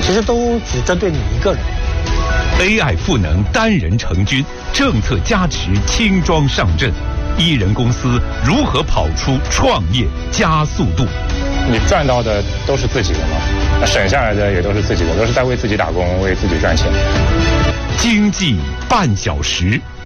其实都只针对你一个人。 AI 赋能单人成军，政策加持轻装上阵，艺人公司如何跑出创业加速度？ 你赚到的都是自己的嘛，那省下来的也都是自己的，都是在为自己打工，为自己赚钱。 经济半小时。